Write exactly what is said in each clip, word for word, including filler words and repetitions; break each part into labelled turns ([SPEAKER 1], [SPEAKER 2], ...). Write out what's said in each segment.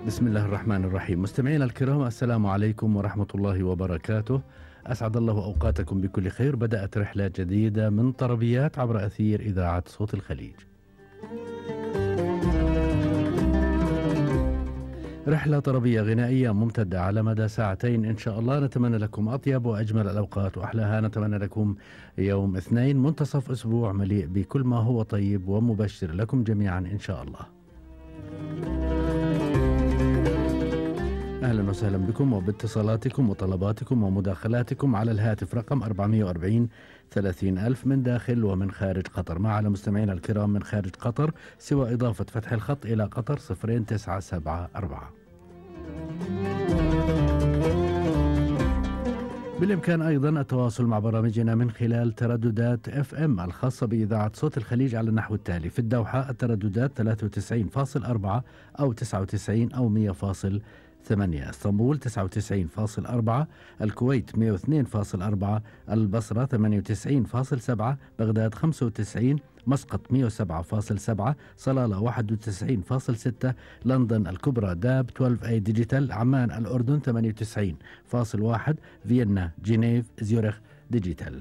[SPEAKER 1] بسم الله الرحمن الرحيم. مستمعينا الكرام، السلام عليكم ورحمة الله وبركاته. أسعد الله أوقاتكم بكل خير. بدأت رحلة جديدة من طربيات عبر أثير إذاعة صوت الخليج. رحلة طربية غنائية ممتدة على مدى ساعتين إن شاء الله. نتمنى لكم أطيب وأجمل الأوقات وأحلاها. نتمنى لكم يوم اثنين منتصف أسبوع مليء بكل ما هو طيب ومبشر لكم جميعا إن شاء الله. أهلا وسهلا بكم وباتصالاتكم وطلباتكم ومداخلاتكم على الهاتف رقم أربعمئة وأربعين ثلاثين ألف من داخل ومن خارج قطر. مع على مستمعينا الكرام من خارج قطر سوى إضافة فتح الخط إلى قطر صفرين تسعة سبعة أربعة. بالإمكان أيضا التواصل مع برامجنا من خلال ترددات اف ام الخاصة بإذاعة صوت الخليج على النحو التالي: في الدوحة الترددات ثلاثة وتسعين فاصلة أربعة أو تسعة وتسعين أو مئة فاصلة ثمانية، اسطنبول تسعة وتسعين فاصلة أربعة، الكويت مئة واثنين فاصلة أربعة، البصرة ثمانية وتسعين فاصلة سبعة، بغداد خمسة وتسعين، مسقط مئة وسبعة فاصلة سبعة، صلالة واحد وتسعين فاصلة ستة، لندن الكبرى داب اثنا عشر اي ديجيتال، عمان الأردن ثمانية وتسعين فاصلة واحد، فيينا جنيف زيورخ ديجيتال.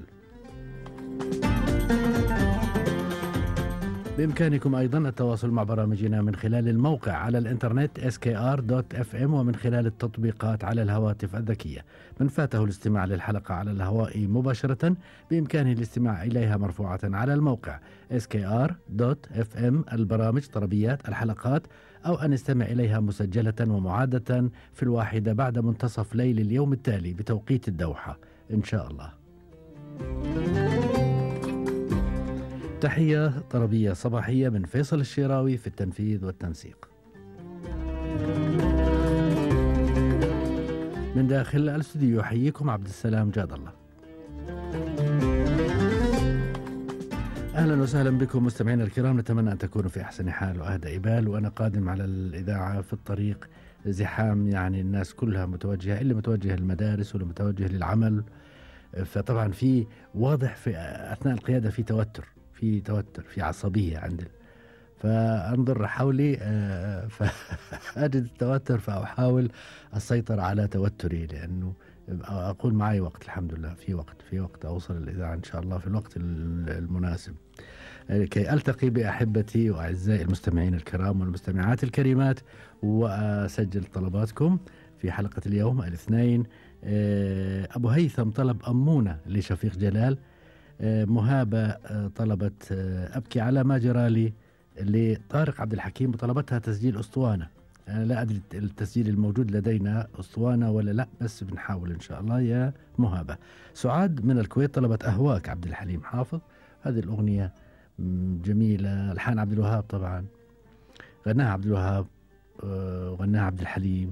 [SPEAKER 1] بإمكانكم أيضا التواصل مع برامجنا من خلال الموقع على الإنترنت إس كي آر دوت إف إم ومن خلال التطبيقات على الهواتف الذكية. من فاته الاستماع للحلقة على الهواء مباشرة بإمكانه الاستماع إليها مرفوعة على الموقع إس كي آر دوت إف إم، البرامج طربيات الحلقات، أو أن يستمع إليها مسجلة ومعادة في الواحدة بعد منتصف ليل اليوم التالي بتوقيت الدوحة إن شاء الله. تحية طربية صباحية من فيصل الشيراوي في التنفيذ والتنسيق. من داخل الاستوديو يحييكم عبد السلام جاد الله. أهلا وسهلا بكم مستمعينا الكرام. نتمنى أن تكونوا في أحسن حال وأهدى بال. وأنا قادم على الإذاعة في الطريق زحام، يعني الناس كلها متوجهة، اللي متوجه للمدارس واللي متوجه للعمل. فطبعا في واضح في أثناء القيادة في توتر في توتر في عصبية عندي، فأنظر حولي فأجد التوتر فأحاول السيطرة على توتري، لأنه أقول معي وقت، الحمد لله في وقت في وقت أوصل الإذاعة إن شاء الله في الوقت المناسب كي ألتقي بأحبتي وأعزائي المستمعين الكرام والمستمعات الكريمات وأسجل طلباتكم في حلقة اليوم الاثنين. أبو هيثم طلب أمونة لشفيق جلال. مهابة طلبت أبكي على ما جرى لي لطارق عبد الحكيم وطلبتها تسجيل أسطوانة. أنا لا أدري التسجيل الموجود لدينا أسطوانة ولا لا، بس بنحاول إن شاء الله يا مهابة. سعاد من الكويت طلبت أهواك عبد الحليم حافظ. هذه الأغنية جميلة، ألحان عبد الوهاب طبعا، غناها عبد الوهاب وغناها عبد الحليم.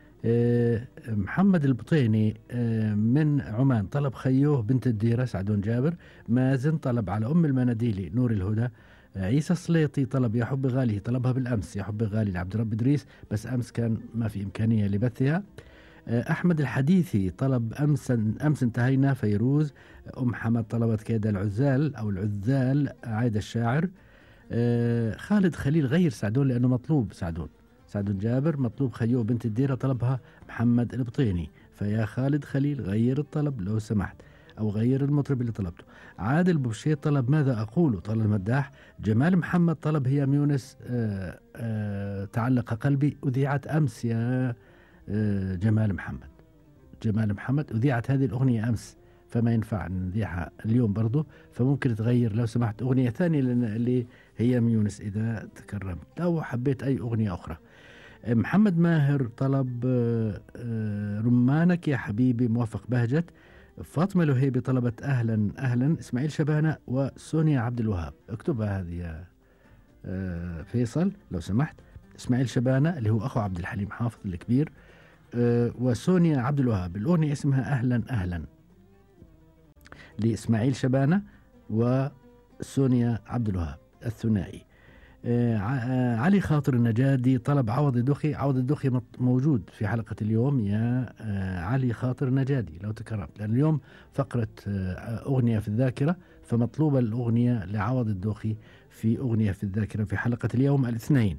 [SPEAKER 1] محمد البطيني من عمان طلب خيوه بنت الديرة سعدون جابر. مازن طلب على أم المناديلي نور الهدى. عيسى السليطي طلب يا حب غالي، طلبها بالأمس يا حب غالي لعبد الرب إدريس، بس أمس كان ما في إمكانية لبثها. أحمد الحديثي طلب أمس أمس انتهينا فيروز. أم حمد طلبت كيد العزال أو العذال عايد الشاعر. خالد خليل غير سعدون لأنه مطلوب سعدون سعدون جابر، مطلوب خيوه بنت الديرة طلبها محمد البطيني، فيا خالد خليل غير الطلب لو سمحت، أو غير المطرب اللي طلبته. عادل بوشيط طلب ماذا أقول طلب المداح. جمال محمد طلب هي يونس آآ آآ تعلق قلبي، أذيعت أمس يا جمال محمد. جمال محمد أذيعت هذه الأغنية أمس، فما ينفع نذيعها اليوم برضو، فممكن تغير لو سمحت أغنية ثانية اللي هي يونس إذا تكرمت، أو حبيت أي أغنية أخرى. محمد ماهر طلب رمانك يا حبيبي موفق بهجت. فاطمة لهيبي طلبت أهلا أهلا إسماعيل شبانة وسونيا عبد الوهاب. اكتبها هذه يا فيصل لو سمحت. إسماعيل شبانة اللي هو أخو عبد الحليم حافظ الكبير، وسونيا عبد الوهاب. الأغنية اسمها أهلا أهلا لإسماعيل شبانة وسونيا عبد الوهاب الثنائي. آه علي خاطر النجادي طلب عوض الدخي. عوض الدخي موجود في حلقة اليوم يا آه علي خاطر النجادي لو تكرمت، لأن اليوم فقرة آه أغنية في الذاكرة، فمطلوبة الأغنية لعوض الدخي في أغنية في الذاكرة في حلقة اليوم الاثنين.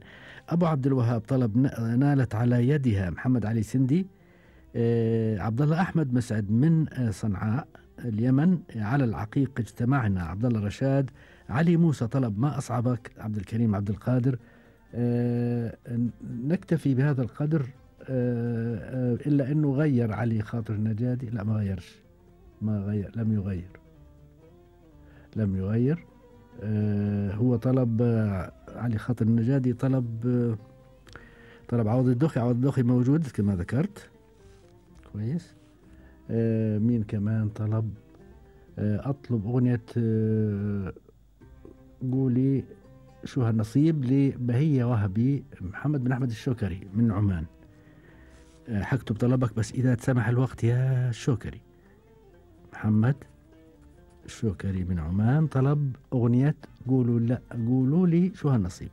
[SPEAKER 1] أبو عبد الوهاب طلب ن- نالت على يدها محمد علي سندي. آه، عبد الله أحمد مسعد من آه، صنعاء اليمن، على العقيق اجتمعنا. عبد الله رشاد. علي موسى طلب ما أصعبك. عبد الكريم عبد القادر. آه، نكتفي بهذا القدر. آه، آه، إلا أنه غير علي خاطر النجادي. لا، ما غيرش، ما غير، لم يغير، لم يغير. آه، هو طلب آه، علي خاطر النجادي طلب آه، طلب عوض الدوخي. عوض الدوخي موجود كما ذكرت. كويس. آه، مين كمان طلب؟ آه، أطلب أغنية آه، قولي شو هالنصيب لبهية وهبي. محمد بن أحمد الشوكري من عمان. آه، حكتب طلبك بس إذا تسمح الوقت يا الشوكري. محمد الشوكري من عمان طلب أغنية قولوا لا قولوا لي شو هالنصيب.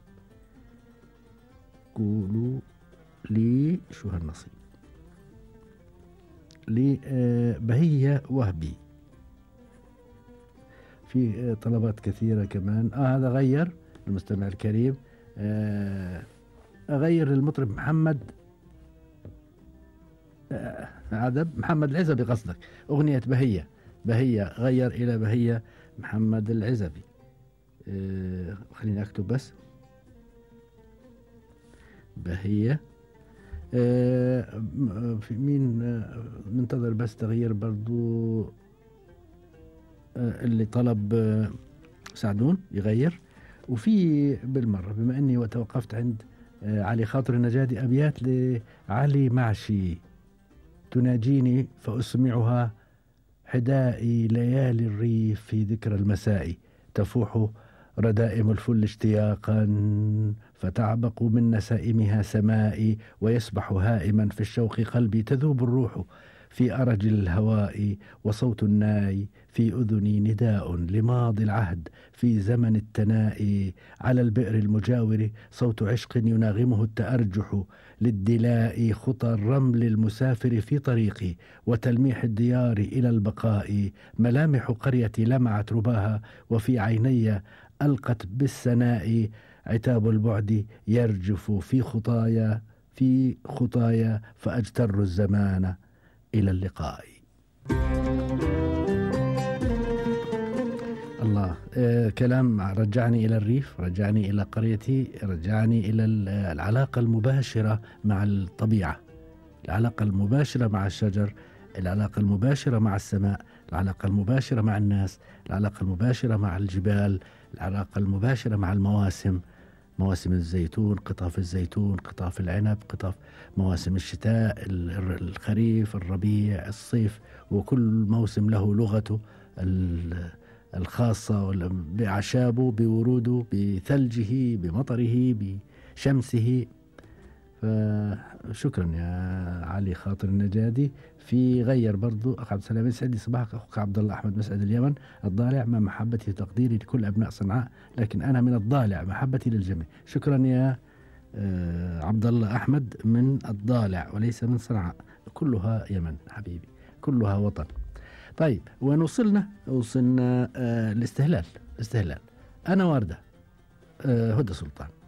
[SPEAKER 1] قولوا لي شو هالنصيب لبهية وهبي. في آه، طلبات كثيرة كمان. آه هذا غير المستمع الكريم. آه أغير للمطرب محمد آه عدب محمد العزبي قصدك. أغنية بهية. بهية غير إلى بهية محمد العزبي. آه خليني أكتب بس بهية. آه م- في مين آه منتظر بس تغيير برضو. آه اللي طلب آه سعدون يغير. وفي بالمرة بما أني توقفت عند آه، علي خاطر النجادي، أبيات لعلي معشي. تناجيني فأسمعها حدائي ليالي الريف في ذكرى المساء. تفوح ردائم الفل اشتياقا فتعبق من نسائمها سمائي. ويسبح هائما في الشوق قلبي. تذوب الروح في أرج الهواء. وصوت الناي في أذني نداء لماضي العهد في زمن التناء. على البئر المجاور صوت عشق يناغمه التأرجح. للدلاء خطى الرمل المسافر في طريقي. وتلميح الديار إلى البقاء. ملامح قريتي لمعت رباها. وفي عيني ألقت بالسناء. عتاب البعد يرجف في خطايا في خطايا فأجتر الزمان إلى اللقاء. الله. آه كلام رجعني إلى الريف، رجعني إلى قريتي، رجعني إلى ال- العلاقة المباشرة مع الطبيعة، العلاقة المباشرة مع الشجر، العلاقة المباشرة مع السماء، العلاقة المباشرة مع الناس، العلاقة المباشرة مع الجبال، العلاقة المباشرة مع المواسم. مواسم الزيتون، قطاف الزيتون، قطاف العنب، قطاف مواسم الشتاء، ال- ال- الخريف، الربيع، الصيف. وكل موسم له لغته ال- الخاصة وال- بأعشابه، بوروده، بثلجه، بمطره، بشمسه. فشكرا يا علي خاطر النجادي. في غير برضو أخ عبد السلام يسعد لي صباحك أخوك عبد الله أحمد مسعد اليمن. الضالع مع محبتي وتقديري لكل أبناء صنعاء، لكن أنا من الضالع محبتي للجميع. شكرا يا آه، عبد الله أحمد من الضالع وليس من صنعاء. كلها يمن حبيبي، كلها وطن. طيب وين وصلنا؟ وصلنا آه، الاستهلال. استهلال. أنا واردة. آه، هدى سلطان.